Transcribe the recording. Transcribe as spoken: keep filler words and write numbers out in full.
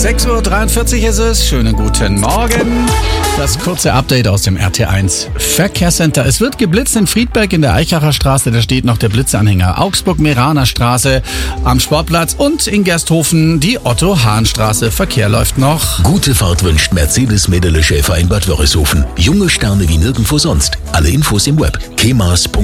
sechs Uhr dreiundvierzig ist es. Schönen guten Morgen. Das kurze Update aus dem R T eins Verkehrscenter. Es wird geblitzt in Friedberg in der Eichacher Straße. Da steht noch der Blitzanhänger. Augsburg-Meraner Straße am Sportplatz und in Gersthofen die Otto-Hahn-Straße. Verkehr läuft noch. Gute Fahrt wünscht Mercedes-Medele Schäfer in Bad Wörishofen. Junge Sterne wie nirgendwo sonst. Alle Infos im Web. kemas punkt